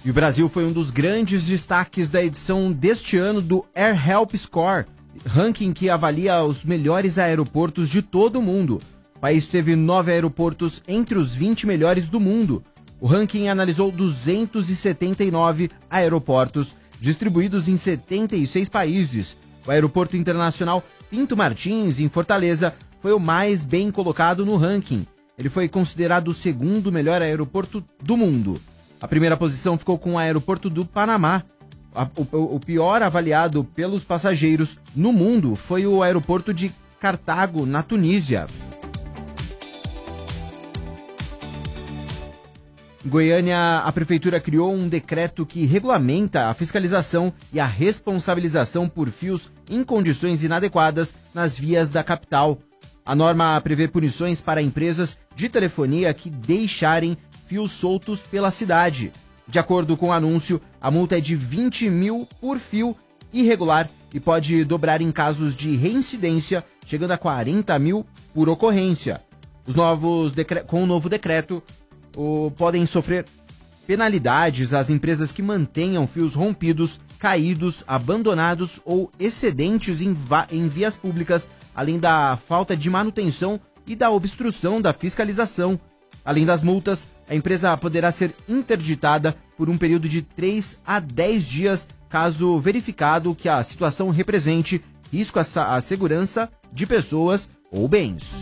E o Brasil foi um dos grandes destaques da edição deste ano do Air Health Score, ranking que avalia os melhores aeroportos de todo o mundo. O país teve 9 aeroportos entre os 20 melhores do mundo. O ranking analisou 279 aeroportos, distribuídos em 76 países. O Aeroporto Internacional Pinto Martins, em Fortaleza, foi o mais bem colocado no ranking. Ele foi considerado o segundo melhor aeroporto do mundo. A primeira posição ficou com o Aeroporto do Panamá. O pior avaliado pelos passageiros no mundo foi o aeroporto de Cartago, na Tunísia. Em Goiânia, a prefeitura criou um decreto que regulamenta a fiscalização e a responsabilização por fios em condições inadequadas nas vias da capital. A norma prevê punições para empresas de telefonia que deixarem fios soltos pela cidade. De acordo com o anúncio, a multa é de 20 mil por fio irregular e pode dobrar em casos de reincidência, chegando a 40 mil por ocorrência. Com o novo decreto, podem sofrer penalidades as empresas que mantenham fios rompidos, caídos, abandonados ou excedentes em vias públicas, além da falta de manutenção e da obstrução da fiscalização. Além das multas, a empresa poderá ser interditada por um período de 3 a 10 dias, caso verificado que a situação represente risco à segurança de pessoas ou bens.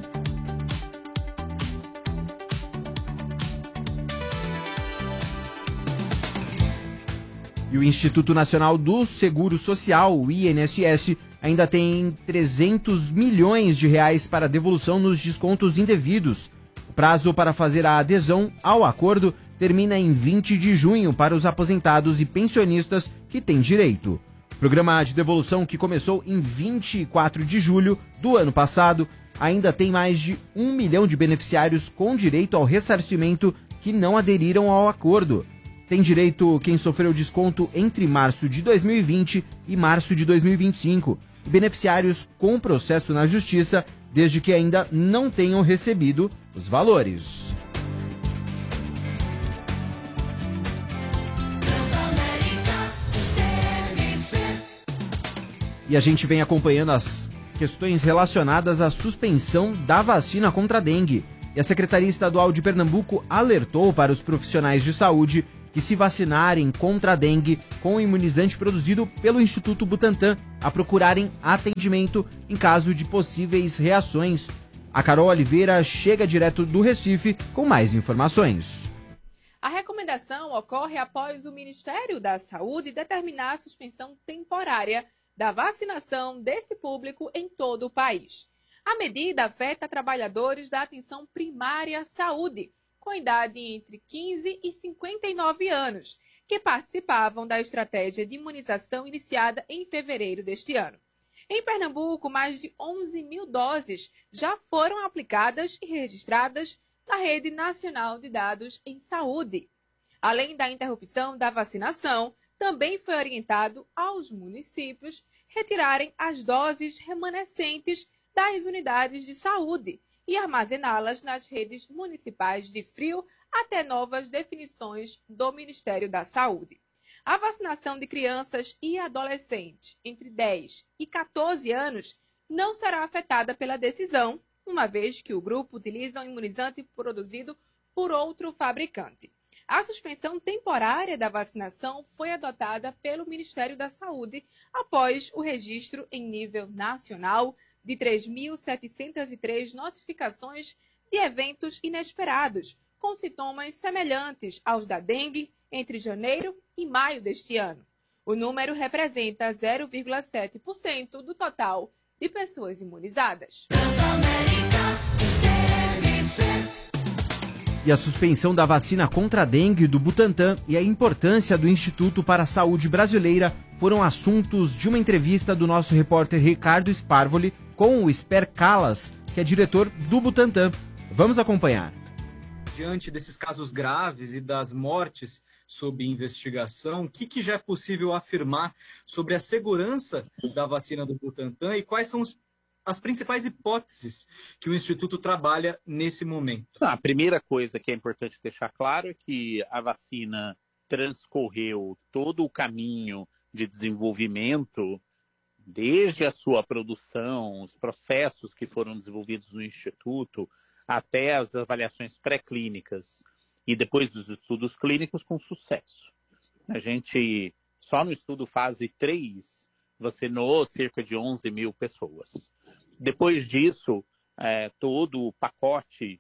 E o Instituto Nacional do Seguro Social, o INSS, ainda tem 300 milhões de reais para devolução nos descontos indevidos. O prazo para fazer a adesão ao acordo termina em 20 de junho para os aposentados e pensionistas que têm direito. O programa de devolução, que começou em 24 de julho do ano passado, ainda tem mais de 1 milhão de beneficiários com direito ao ressarcimento que não aderiram ao acordo. Tem direito quem sofreu desconto entre março de 2020 e março de 2025, e beneficiários com processo na Justiça, desde que ainda não tenham recebido os valores. E a gente vem acompanhando as questões relacionadas à suspensão da vacina contra a dengue. E a Secretaria Estadual de Pernambuco alertou para os profissionais de saúde que se vacinarem contra a dengue com o imunizante produzido pelo Instituto Butantan a procurarem atendimento em caso de possíveis reações. A Carol Oliveira chega direto do Recife com mais informações. A recomendação ocorre após o Ministério da Saúde determinar a suspensão temporária da vacinação desse público em todo o país. A medida afeta trabalhadores da atenção primária à saúde, com idade entre 15 e 59 anos, que participavam da estratégia de imunização iniciada em fevereiro deste ano. Em Pernambuco, mais de 11 mil doses já foram aplicadas e registradas na Rede Nacional de Dados em Saúde. Além da interrupção da vacinação, também foi orientado aos municípios retirarem as doses remanescentes das unidades de saúde e armazená-las nas redes municipais de frio até novas definições do Ministério da Saúde. A vacinação de crianças e adolescentes entre 10 e 14 anos não será afetada pela decisão, uma vez que o grupo utiliza um imunizante produzido por outro fabricante. A suspensão temporária da vacinação foi adotada pelo Ministério da Saúde após o registro em nível nacional de 3.703 notificações de eventos inesperados, com sintomas semelhantes aos da dengue entre janeiro e maio deste ano. O número representa 0,7% do total de pessoas imunizadas. E a suspensão da vacina contra a dengue do Butantan e a importância do Instituto para a Saúde Brasileira foram assuntos de uma entrevista do nosso repórter Ricardo Sparvoli com o Esper Calas, que é diretor do Butantan. Vamos acompanhar. Diante desses casos graves e das mortes sob investigação, o que já é possível afirmar sobre a segurança da vacina do Butantan e quais são as principais hipóteses que o Instituto trabalha nesse momento? A primeira coisa que é importante deixar claro é que a vacina transcorreu todo o caminho de desenvolvimento, desde a sua produção, os processos que foram desenvolvidos no Instituto, até as avaliações pré-clínicas e depois dos estudos clínicos com sucesso. A gente, só no estudo fase 3, vacinou cerca de 11 mil pessoas. Depois disso, todo o pacote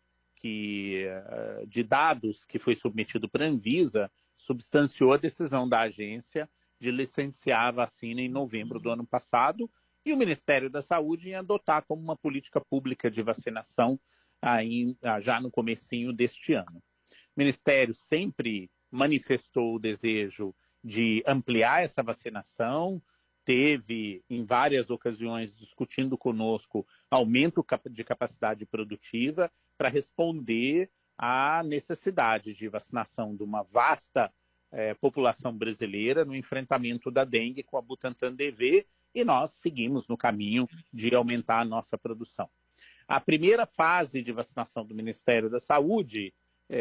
de dados que foi submetido para a Anvisa substanciou a decisão da agência de licenciar a vacina em novembro do ano passado, e o Ministério da Saúde em adotar como uma política pública de vacinação já no comecinho deste ano. O Ministério sempre manifestou o desejo de ampliar essa vacinação, teve em várias ocasiões discutindo conosco aumento de capacidade produtiva para responder à necessidade de vacinação de uma vasta população brasileira no enfrentamento da dengue com a Butantan DV, e nós seguimos no caminho de aumentar a nossa produção. A primeira fase de vacinação do Ministério da Saúde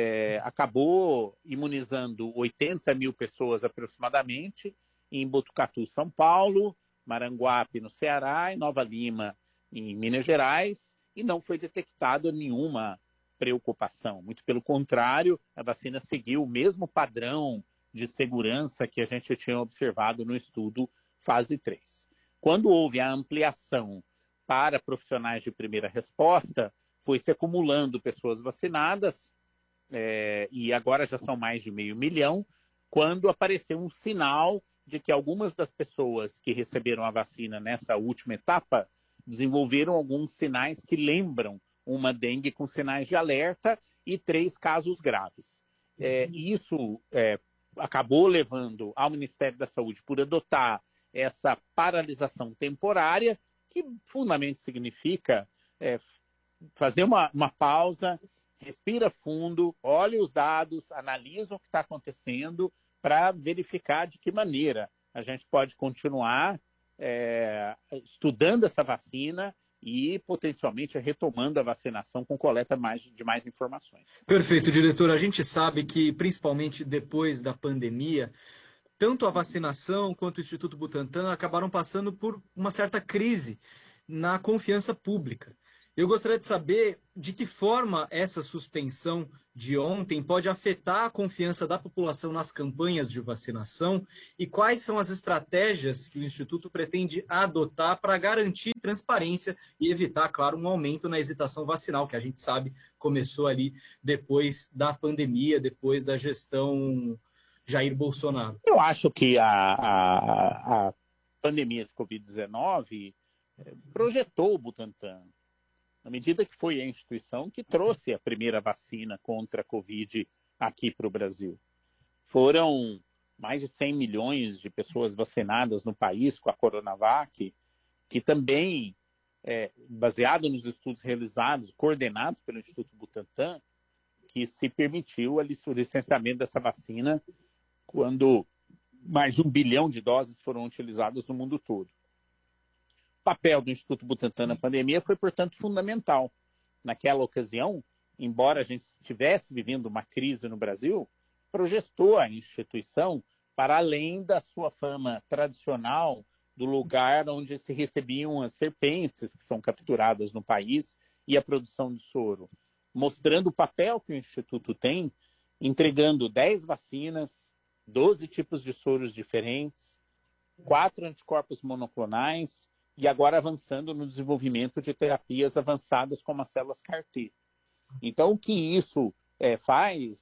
acabou imunizando 80 mil pessoas aproximadamente em Botucatu, São Paulo, Maranguape, no Ceará, e Nova Lima, em Minas Gerais, e não foi detectada nenhuma preocupação. Muito pelo contrário, a vacina seguiu o mesmo padrão de segurança que a gente tinha observado no estudo fase 3. Quando houve a ampliação para profissionais de primeira resposta, foi se acumulando pessoas vacinadas, e agora já são mais de 500 mil, quando apareceu um sinal de que algumas das pessoas que receberam a vacina nessa última etapa desenvolveram alguns sinais que lembram uma dengue com sinais de alerta e 3 casos graves. Isso acabou levando ao Ministério da Saúde por adotar essa paralisação temporária, que fundamentalmente significa fazer uma pausa, respira fundo, olha os dados, analisa o que está acontecendo para verificar de que maneira a gente pode continuar estudando essa vacina e potencialmente retomando a vacinação com coleta de mais informações. Perfeito, diretor. A gente sabe que, principalmente depois da pandemia, tanto a vacinação quanto o Instituto Butantan acabaram passando por uma certa crise na confiança pública. Eu gostaria de saber de que forma essa suspensão de ontem pode afetar a confiança da população nas campanhas de vacinação e quais são as estratégias que o Instituto pretende adotar para garantir transparência e evitar, claro, um aumento na hesitação vacinal, que a gente sabe começou ali depois da pandemia, depois da gestão Jair Bolsonaro. Eu acho que a pandemia de Covid-19 projetou o Butantan, na medida que foi a instituição que trouxe a primeira vacina contra a Covid aqui para o Brasil. Foram mais de 100 milhões de pessoas vacinadas no país com a Coronavac, que também, baseado nos estudos realizados, coordenados pelo Instituto Butantan, que se permitiu o licenciamento dessa vacina quando mais de 1 bilhão de doses foram utilizadas no mundo todo. O papel do Instituto Butantan na pandemia foi, portanto, fundamental. Naquela ocasião, embora a gente estivesse vivendo uma crise no Brasil, projetou a instituição para além da sua fama tradicional do lugar onde se recebiam as serpentes que são capturadas no país e a produção de soro, mostrando o papel que o Instituto tem, entregando 10 vacinas, 12 tipos de soros diferentes, 4 anticorpos monoclonais, e agora avançando no desenvolvimento de terapias avançadas como as células CAR-T. Então, o que isso faz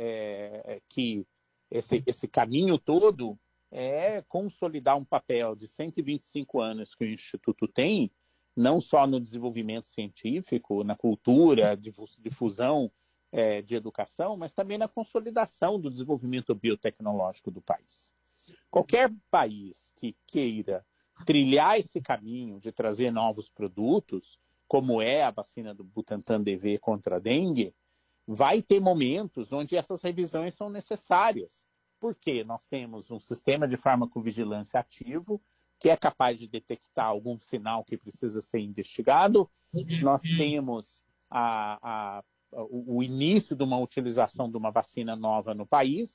que esse caminho todo é consolidar um papel de 125 anos que o Instituto tem, não só no desenvolvimento científico, na cultura, difusão de educação, mas também na consolidação do desenvolvimento biotecnológico do país. Qualquer país que queira trilhar esse caminho de trazer novos produtos, como é a vacina do Butantan DV contra a dengue, vai ter momentos onde essas revisões são necessárias. Porque nós temos um sistema de farmacovigilância ativo que é capaz de detectar algum sinal que precisa ser investigado. Nós temos o início de uma utilização de uma vacina nova no país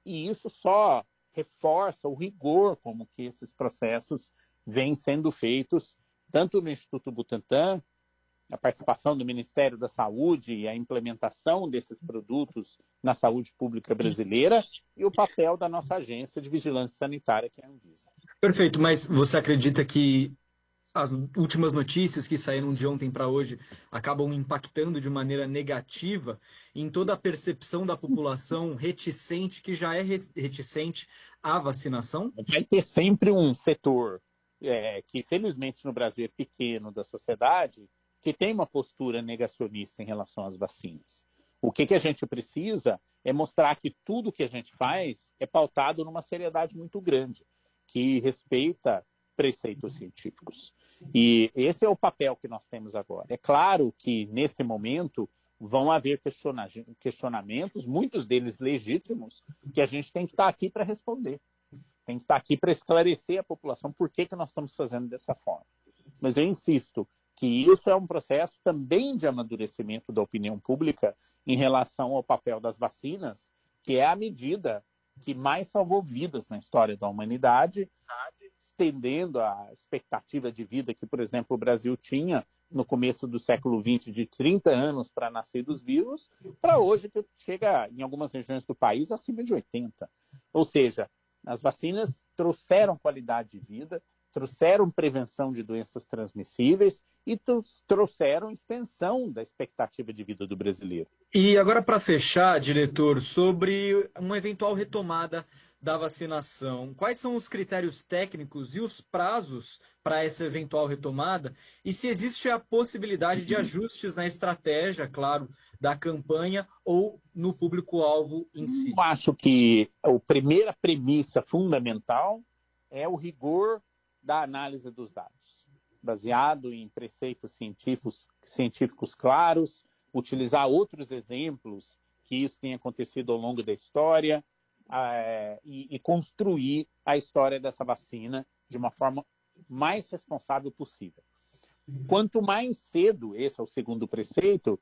E isso só reforça o rigor como que esses processos vêm sendo feitos, tanto no Instituto Butantan, a participação do Ministério da Saúde e a implementação desses produtos na saúde pública brasileira e o papel da nossa agência de vigilância sanitária, que é a Anvisa. Perfeito, mas você acredita que as últimas notícias que saíram de ontem para hoje acabam impactando de maneira negativa em toda a percepção da população reticente, que já é reticente à vacinação? Vai ter sempre um setor que, felizmente, no Brasil é pequeno da sociedade, que tem uma postura negacionista em relação às vacinas. O que a gente precisa é mostrar que tudo que a gente faz é pautado numa seriedade muito grande, que respeita preceitos científicos. E esse é o papel que nós temos agora. É claro que, nesse momento, vão haver questionamentos, muitos deles legítimos, que a gente tem que estar aqui para responder. Tem que estar aqui para esclarecer a população por que nós estamos fazendo dessa forma. Mas eu insisto que isso é um processo também de amadurecimento da opinião pública em relação ao papel das vacinas, que é a medida que mais salvou vidas na história da humanidade, estendendo a expectativa de vida que, por exemplo, o Brasil tinha no começo do século XX de 30 anos para nascidos vivos, para hoje que chega em algumas regiões do país acima de 80. Ou seja, as vacinas trouxeram qualidade de vida, trouxeram prevenção de doenças transmissíveis e trouxeram extensão da expectativa de vida do brasileiro. E agora, para fechar, diretor, sobre uma eventual retomada da vacinação, quais são os critérios técnicos e os prazos para essa eventual retomada? E se existe a possibilidade de ajustes na estratégia, claro, da campanha ou no público-alvo em si? Eu acho que a primeira premissa fundamental é o rigor da análise dos dados, baseado em preceitos científicos claros, utilizar outros exemplos que isso tenha acontecido ao longo da história e construir a história dessa vacina de uma forma mais responsável possível. Quanto mais cedo, esse é o segundo preceito,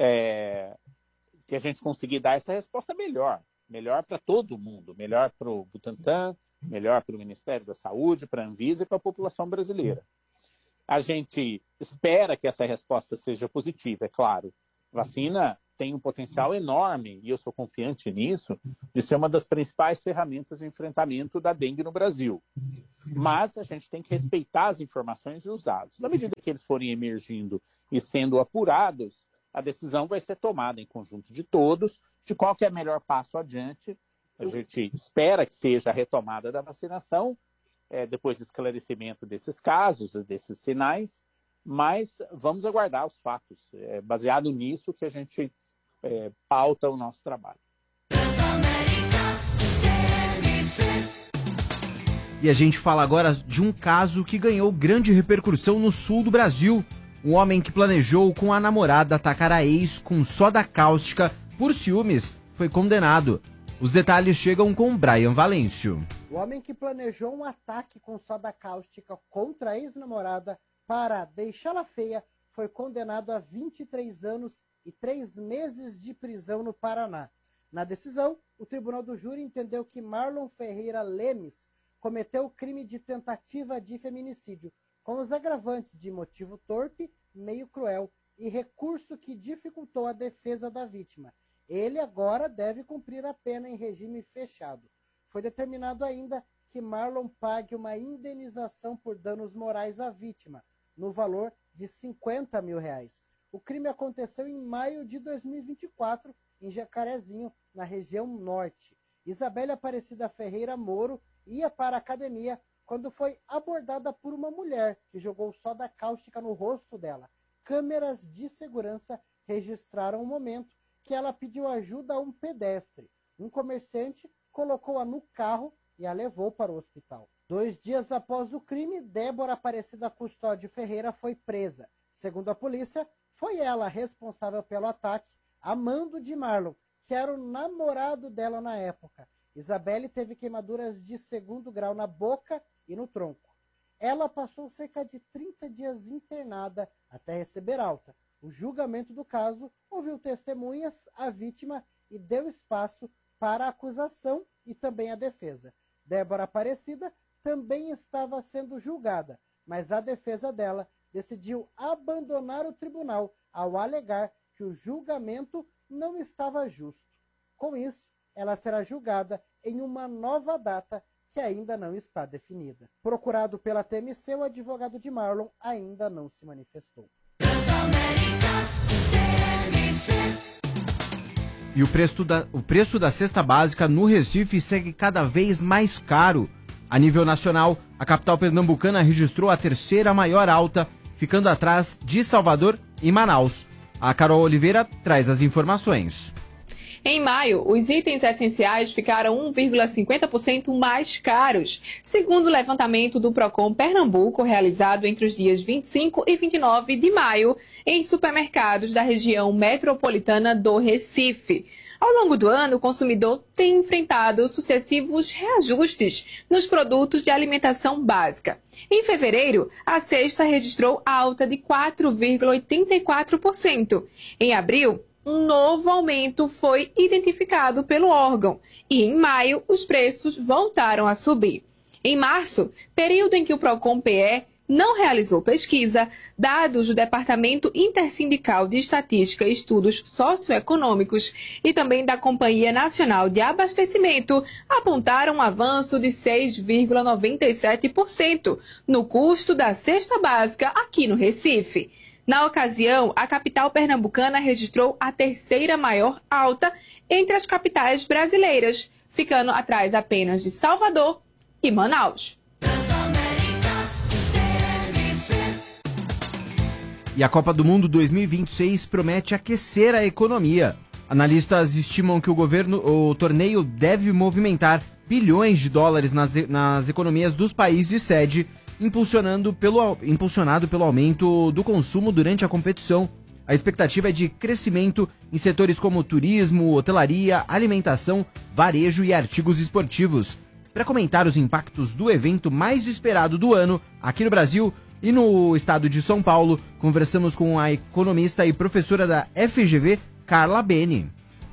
que a gente conseguir dar essa resposta, melhor. Melhor para todo mundo, melhor para o Butantan, melhor para o Ministério da Saúde, para a Anvisa e para a população brasileira. A gente espera que essa resposta seja positiva, é claro. A vacina tem um potencial enorme, e eu sou confiante nisso, de ser uma das principais ferramentas de enfrentamento da dengue no Brasil. Mas a gente tem que respeitar as informações e os dados. Na medida que eles forem emergindo e sendo apurados, a decisão vai ser tomada em conjunto de todos, de qual que é o melhor passo adiante. A gente espera que seja a retomada da vacinação, depois do esclarecimento desses casos, desses sinais, mas vamos aguardar os fatos. É baseado nisso que a gente pauta o nosso trabalho. E a gente fala agora de um caso que ganhou grande repercussão no sul do Brasil. Um homem que planejou com a namorada atacar a ex com soda cáustica por ciúmes foi condenado. Os detalhes chegam com Brian Valêncio. O homem que planejou um ataque com soda cáustica contra a ex-namorada para deixá-la feia foi condenado a 23 anos e 3 meses de prisão no Paraná. Na decisão, o Tribunal do Júri entendeu que Marlon Ferreira Lemes cometeu o crime de tentativa de feminicídio, com os agravantes de motivo torpe, meio cruel e recurso que dificultou a defesa da vítima. Ele agora deve cumprir a pena em regime fechado. Foi determinado ainda que Marlon pague uma indenização por danos morais à vítima, no valor de R$50 mil. O crime aconteceu em maio de 2024, em Jacarezinho, na região norte. Isabelle Aparecida Ferreira Moro ia para a academia quando foi abordada por uma mulher que jogou soda cáustica no rosto dela. Câmeras de segurança registraram o momento que ela pediu ajuda a um pedestre. Um comerciante colocou-a no carro e a levou para o hospital. 2 dias após o crime, Débora Aparecida Custódio Ferreira foi presa. Segundo a polícia, foi ela responsável pelo ataque, a mando de Marlon, que era o namorado dela na época. Isabelle teve queimaduras de 2º grau na boca e no tronco. Ela passou cerca de 30 dias internada até receber alta. O julgamento do caso ouviu testemunhas, a vítima e deu espaço para a acusação e também a defesa. Débora Aparecida também estava sendo julgada, mas a defesa dela decidiu abandonar o tribunal ao alegar que o julgamento não estava justo. Com isso, ela será julgada em uma nova data que ainda não está definida. Procurado pela TMC, o advogado de Marlon ainda não se manifestou. E o preço da cesta básica no Recife segue cada vez mais caro. A nível nacional, a capital pernambucana registrou a terceira maior alta, ficando atrás de Salvador e Manaus. A Carol Oliveira traz as informações. Em maio, os itens essenciais ficaram 1,50% mais caros, segundo o levantamento do Procon Pernambuco, realizado entre os dias 25 e 29 de maio, em supermercados da região metropolitana do Recife. Ao longo do ano, o consumidor tem enfrentado sucessivos reajustes nos produtos de alimentação básica. Em fevereiro, a cesta registrou alta de 4,84%. Em abril, um novo aumento foi identificado pelo órgão e, em maio, os preços voltaram a subir. Em março, período em que o Procon-PE não realizou pesquisa, dados do Departamento Intersindical de Estatística e Estudos Socioeconômicos e também da Companhia Nacional de Abastecimento apontaram um avanço de 6,97% no custo da cesta básica aqui no Recife. Na ocasião, a capital pernambucana registrou a terceira maior alta entre as capitais brasileiras, ficando atrás apenas de Salvador e Manaus. E a Copa do Mundo 2026 promete aquecer a economia. Analistas estimam que o torneio deve movimentar bilhões de dólares nas economias dos países sede, impulsionado pelo aumento do consumo durante a competição. A expectativa é de crescimento em setores como turismo, hotelaria, alimentação, varejo e artigos esportivos. Para comentar os impactos do evento mais esperado do ano aqui no Brasil e no estado de São Paulo, conversamos com a economista e professora da FGV, Carla Bene.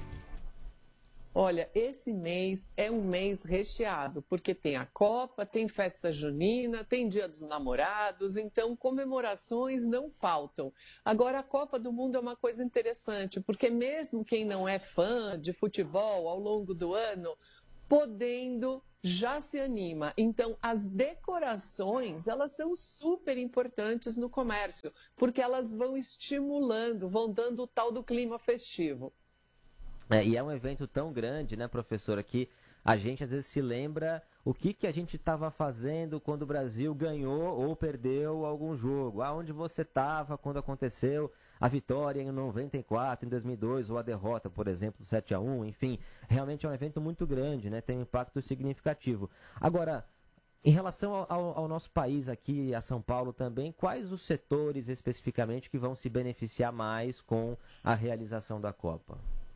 Olha, esse mês é um mês recheado, porque tem a Copa, tem festa junina, tem Dia dos Namorados, então comemorações não faltam. Agora, a Copa do Mundo é uma coisa interessante, porque mesmo quem não é fã de futebol ao longo do ano, podendo, já se anima. Então, as decorações, elas são super importantes no comércio, porque elas vão estimulando, vão dando o tal do clima festivo. E é um evento tão grande, né, professora, que a gente às vezes se lembra o que a gente estava fazendo quando o Brasil ganhou ou perdeu algum jogo. Aonde você estava quando aconteceu a vitória em 94, em 2002, ou a derrota, por exemplo, 7-1, enfim. Realmente é um evento muito grande, né, tem um impacto significativo. Agora, em relação ao nosso país aqui, a São Paulo também, quais os setores especificamente que vão se beneficiar mais com a realização da Copa?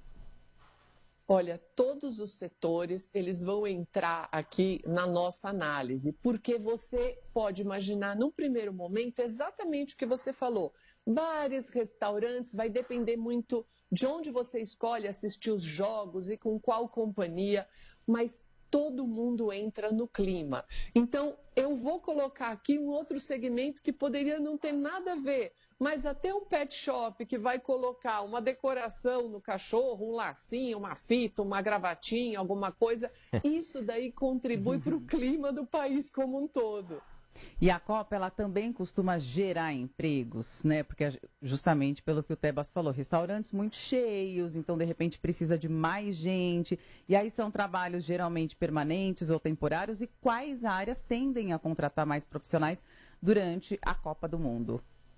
Olha, todos os setores, eles vão entrar aqui na nossa análise, porque você pode imaginar, num primeiro momento, exatamente o que você falou. Bares, restaurantes, vai depender muito de onde você escolhe assistir os jogos e com qual companhia, mas todo mundo entra no clima. Então, eu vou colocar aqui um outro segmento que poderia não ter nada a ver, mas até um pet shop que vai colocar uma decoração no cachorro, um lacinho, uma fita, uma gravatinha, alguma coisa, isso daí contribui para o clima do país como um todo. E a Copa, ela também costuma gerar empregos, né? Porque justamente pelo que o Tebas falou, restaurantes muito cheios, então de repente precisa de mais gente. E aí são trabalhos geralmente permanentes ou temporários. E quais áreas tendem a contratar mais profissionais durante a Copa do Mundo?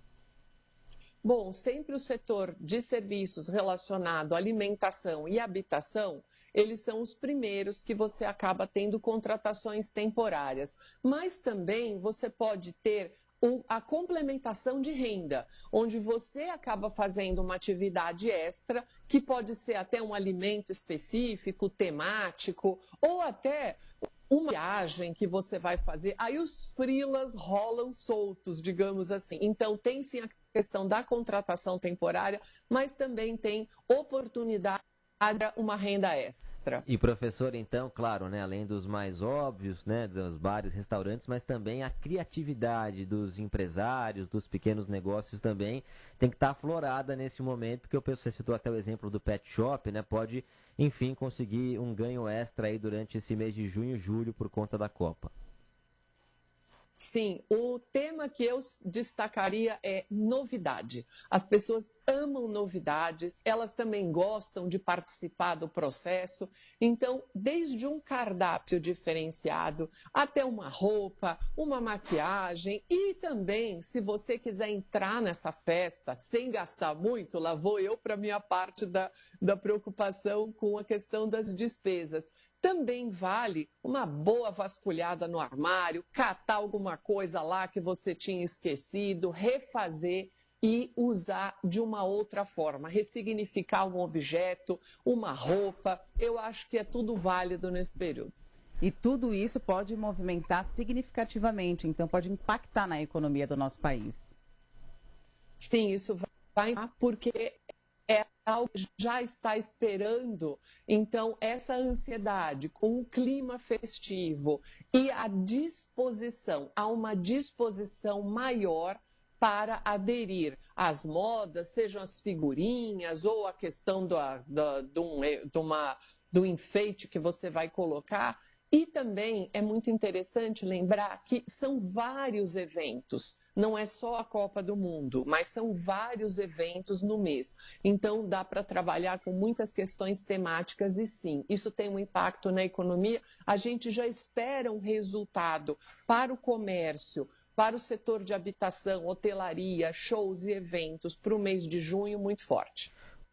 Bom, sempre o setor de serviços relacionado à alimentação e habitação, eles são os primeiros que você acaba tendo contratações temporárias. Mas também você pode ter a complementação de renda, onde você acaba fazendo uma atividade extra, que pode ser até um alimento específico, temático, ou até uma viagem que você vai fazer. Aí os freelas rolam soltos, digamos assim. Então, tem sim a questão da contratação temporária, mas também tem oportunidade uma renda extra. E professor, então, claro, né, além dos mais óbvios, né, dos bares, restaurantes, mas também a criatividade dos empresários, dos pequenos negócios também tem que estar aflorada nesse momento, porque você citou até o exemplo do pet shop, né, pode, enfim, conseguir um ganho extra aí durante esse mês de junho e julho por conta da Copa. Sim, o tema que eu destacaria é novidade. As pessoas amam novidades, elas também gostam de participar do processo. Então, desde um cardápio diferenciado até uma roupa, uma maquiagem e também, se você quiser entrar nessa festa sem gastar muito, lá vou eu para a minha parte da preocupação com a questão das despesas. Também vale uma boa vasculhada no armário, catar alguma coisa lá que você tinha esquecido, refazer e usar de uma outra forma, ressignificar um objeto, uma roupa. Eu acho que é tudo válido nesse período. E tudo isso pode movimentar significativamente, então pode impactar na economia do nosso país. Sim, isso vai, porque é algo que já está esperando. Então, essa ansiedade com o clima festivo e a disposição, há uma disposição maior para aderir às modas, sejam as figurinhas ou a questão do enfeite que você vai colocar. E também é muito interessante lembrar que são vários eventos, não é só a Copa do Mundo, mas são vários eventos no mês. Então dá para trabalhar com muitas questões temáticas e sim, isso tem um impacto na economia. A gente já espera um resultado para o comércio, para o setor de habitação, hotelaria, shows e eventos para o mês de junho muito forte.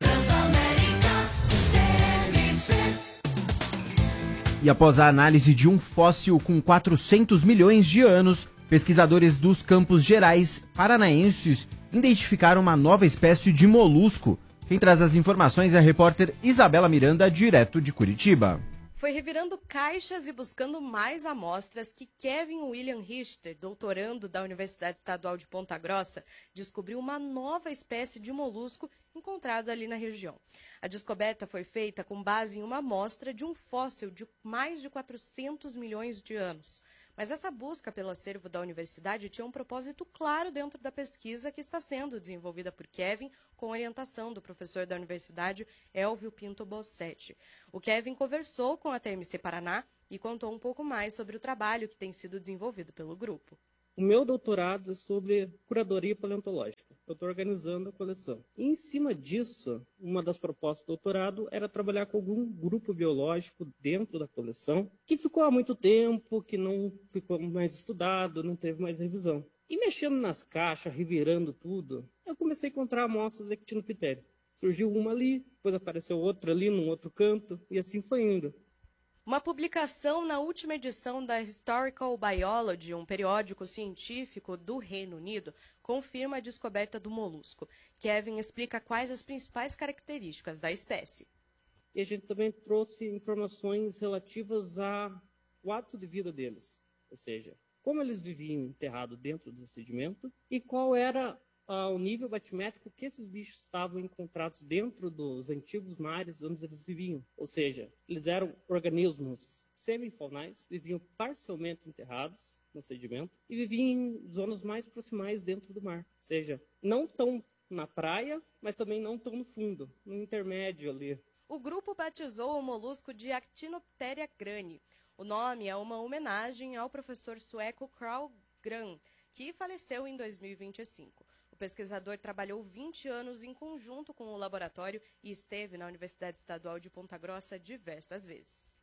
E após a análise de um fóssil com 400 milhões de anos, pesquisadores dos Campos Gerais paranaenses identificaram uma nova espécie de molusco. Quem traz as informações é a repórter Isabela Miranda, direto de Curitiba. Foi revirando caixas e buscando mais amostras que Kevin William Richter, doutorando da Universidade Estadual de Ponta Grossa, descobriu uma nova espécie de molusco encontrado ali na região. A descoberta foi feita com base em uma amostra de um fóssil de mais de 400 milhões de anos. Mas essa busca pelo acervo da universidade tinha um propósito claro dentro da pesquisa que está sendo desenvolvida por Kevin, com orientação do professor da universidade, Elvio Pinto Bossetti. O Kevin conversou com a TMC Paraná e contou um pouco mais sobre o trabalho que tem sido desenvolvido pelo grupo. O meu doutorado é sobre curadoria paleontológica. Eu estou organizando a coleção. E, em cima disso, uma das propostas do doutorado era trabalhar com algum grupo biológico dentro da coleção que ficou há muito tempo, que não ficou mais estudado, não teve mais revisão. E mexendo nas caixas, revirando tudo, eu comecei a encontrar amostras de Ectinopithecus. Surgiu uma ali, depois apareceu outra ali, num outro canto, e assim foi indo. Uma publicação na última edição da Historical Biology, um periódico científico do Reino Unido, confirma a descoberta do molusco. Kevin explica quais as principais características da espécie. E a gente também trouxe informações relativas ao ato de vida deles, ou seja, como eles viviam enterrados dentro do sedimento e qual era o nível batimétrico que esses bichos estavam encontrados dentro dos antigos mares onde eles viviam. Ou seja, eles eram organismos semifaunais, viviam parcialmente enterrados no sedimento e viviam em zonas mais proximais dentro do mar. Ou seja, não tão na praia, mas também não tão no fundo, no intermédio ali. O grupo batizou o molusco de Actinopteria grani. O nome é uma homenagem ao professor sueco Carl Gran, que faleceu em 2025. O pesquisador trabalhou 20 anos em conjunto com o laboratório e esteve na Universidade Estadual de Ponta Grossa diversas vezes.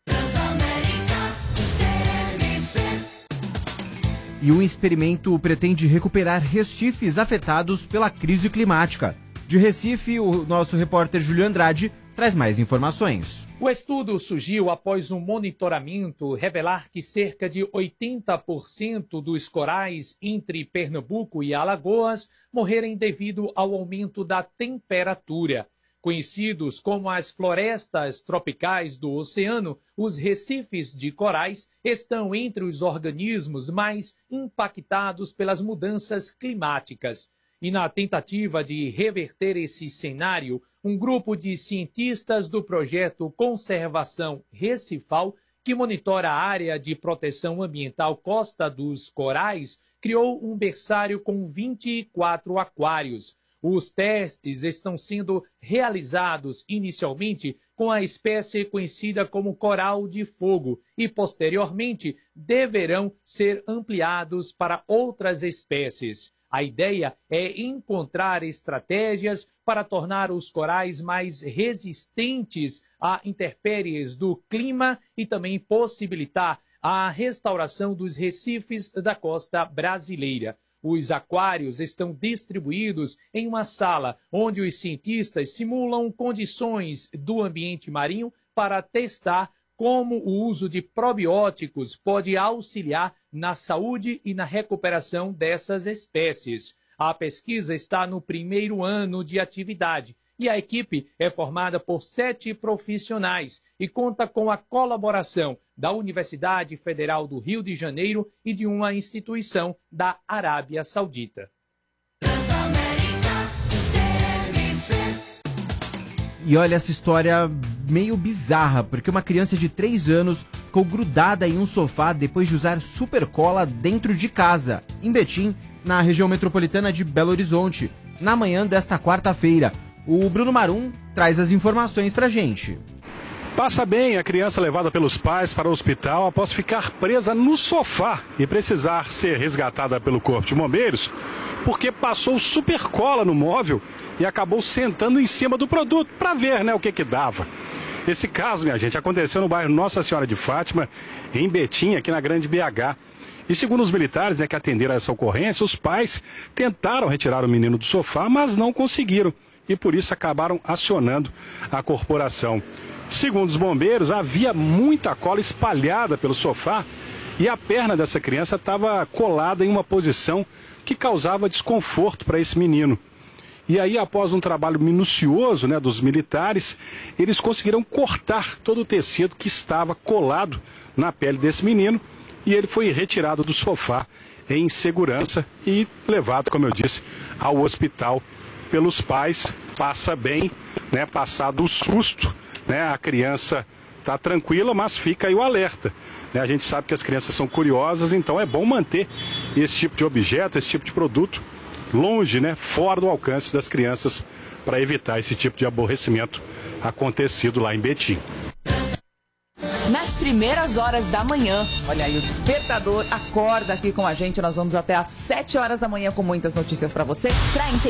E um experimento pretende recuperar recifes afetados pela crise climática. De Recife, o nosso repórter Júlio Andrade traz mais informações. O estudo surgiu após um monitoramento revelar que cerca de 80% dos corais entre Pernambuco e Alagoas morrerem devido ao aumento da temperatura. Conhecidos como as florestas tropicais do oceano, os recifes de corais estão entre os organismos mais impactados pelas mudanças climáticas. E na tentativa de reverter esse cenário, um grupo de cientistas do projeto Conservação Recifal, que monitora a área de proteção ambiental Costa dos Corais, criou um berçário com 24 aquários. Os testes estão sendo realizados inicialmente com a espécie conhecida como coral de fogo e, posteriormente, deverão ser ampliados para outras espécies. A ideia é encontrar estratégias para tornar os corais mais resistentes a intempéries do clima e também possibilitar a restauração dos recifes da costa brasileira. Os aquários estão distribuídos em uma sala onde os cientistas simulam condições do ambiente marinho para testar como o uso de probióticos pode auxiliar na saúde e na recuperação dessas espécies. A pesquisa está no primeiro ano de atividade e a equipe é formada por 7 profissionais e conta com a colaboração da Universidade Federal do Rio de Janeiro e de uma instituição da Arábia Saudita. E olha essa história meio bizarra, porque uma criança de 3 anos ficou grudada em um sofá depois de usar super cola dentro de casa, em Betim, na região metropolitana de Belo Horizonte, na manhã desta quarta-feira. O Bruno Marum traz as informações pra gente. Passa bem a criança levada pelos pais para o hospital após ficar presa no sofá e precisar ser resgatada pelo Corpo de Bombeiros, porque passou super cola no móvel e acabou sentando em cima do produto para ver, o que dava. Esse caso, minha gente, aconteceu no bairro Nossa Senhora de Fátima, em Betim, aqui na Grande BH. E segundo os militares, que atenderam a essa ocorrência, os pais tentaram retirar o menino do sofá, mas não conseguiram. E por isso acabaram acionando a corporação. Segundo os bombeiros, havia muita cola espalhada pelo sofá e a perna dessa criança estava colada em uma posição que causava desconforto para esse menino. E aí, após um trabalho minucioso dos militares, eles conseguiram cortar todo o tecido que estava colado na pele desse menino e ele foi retirado do sofá em segurança e levado, como eu disse, ao hospital pelos pais. Passa bem, passado o susto, a criança está tranquila, mas fica aí o alerta. A gente sabe que as crianças são curiosas, então é bom manter esse tipo de objeto, esse tipo de produto longe, fora do alcance das crianças, para evitar esse tipo de aborrecimento acontecido lá em Betim. Nas primeiras horas da manhã, olha aí, o despertador acorda aqui com a gente. Nós vamos até às 7 horas da manhã com muitas notícias para você.